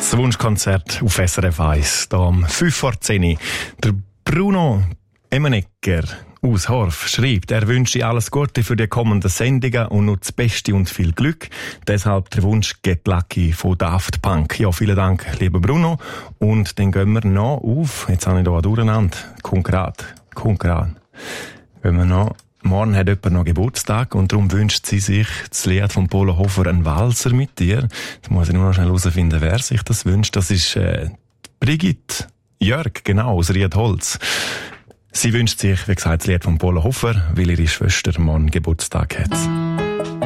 Das Wunschkonzert auf SRF 1, hier um 5:10 Uhr. Der Bruno Emenegger aus Horf schreibt, er wünscht dir alles Gute für die kommenden Sendungen und nur das Beste und viel Glück. Deshalb der Wunsch Get Lucky von Daft Punk. Ja, vielen Dank, lieber Bruno. Und dann gehen wir noch auf, jetzt habe ich hier durcheinander, konkret. Gehen wir noch. Morgen hat jemand noch Geburtstag und darum wünscht sie sich das Lied von Polo Hofer «Ein Walzer mit dir». Jetzt muss ich nur noch schnell herausfinden, wer sich das wünscht. Das ist Brigitte Jörg, genau, aus Riedholz. Sie wünscht sich, wie gesagt, das Lied von Polo Hofer, weil ihre Schwester morgen Geburtstag hat.